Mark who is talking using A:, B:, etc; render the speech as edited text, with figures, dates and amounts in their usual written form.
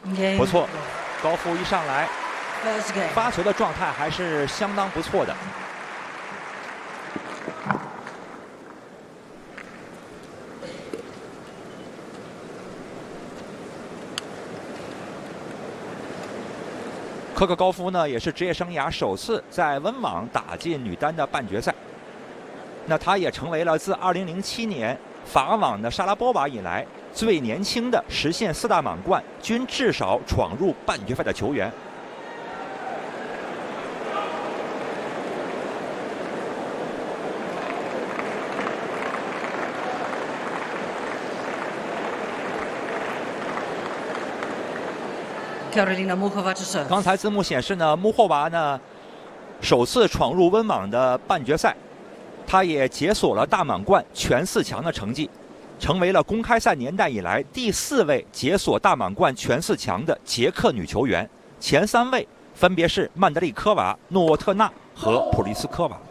A: 不错，高夫一上来，发球的状态还是相当不错的。科克高夫呢，也是职业生涯首次在温网打进女单的半决赛。那他也成为了自2007年法网的莎拉波娃以来最年轻的实现4大满贯均至少闯入半决赛的球员。刚才字幕显示呢，穆霍娃呢首次闯入温网的半决赛，她也解锁了大满贯全4强的成绩，成为了公开赛年代以来第4位解锁大满贯全4强的捷克女球员，前3位分别是曼德利科娃、诺沃特纳和普利斯科娃。